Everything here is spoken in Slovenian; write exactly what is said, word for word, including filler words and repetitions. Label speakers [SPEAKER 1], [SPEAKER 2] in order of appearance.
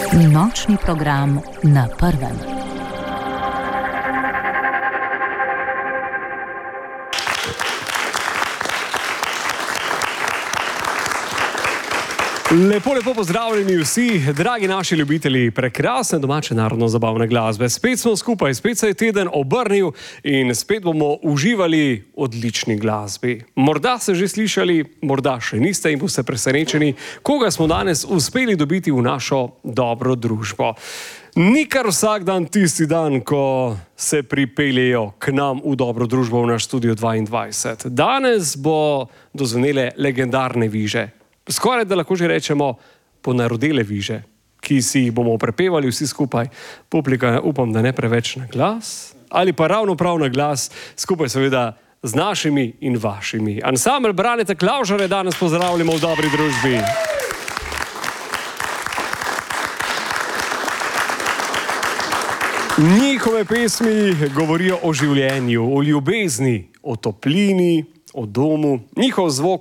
[SPEAKER 1] Nočni program na prvem.
[SPEAKER 2] Lepo, lepo pozdravljeni vsi, dragi naši ljubitelji prekrasne domače narodno-zabavne glasbe. Spet smo skupaj, spet se je teden obrnil in spet bomo uživali v odlični glasbi. Morda ste že slišali, morda še niste in boste presenečeni, koga smo danes uspeli dobiti v našo dobro družbo. Ni kar vsak dan tisti dan, ko se pripeljejo k nam v dobro družbo v naš studio dvaindvajset. Danes bo dozvenele legendarne viže. Skoraj da lahko že rečemo ponarodele viže, ki si jih bomo prepevali vsi skupaj. Publika, upam, da ne preveč na glas, ali pa ravno prav na glas, skupaj seveda z našimi in vašimi. Ansambel Braneta Klavžarja danes pozdravljamo v dobri družbi. Njihove pesmi govorijo o življenju, o ljubezni, o toplini, o domu. Njihov zvok